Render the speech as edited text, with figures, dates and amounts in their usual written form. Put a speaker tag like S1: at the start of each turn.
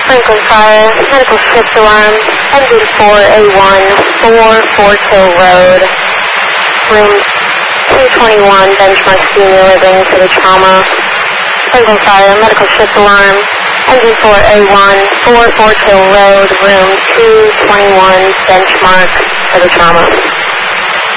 S1: Franklin Fire, medical shift alarm, engine 4A1, 4 Fort Hill Road, room 221, Benchmark Senior Living for the trauma. Franklin Fire, medical shift alarm, engine 4A1, 4 Fort Hill Road, room 221, Benchmark for the trauma.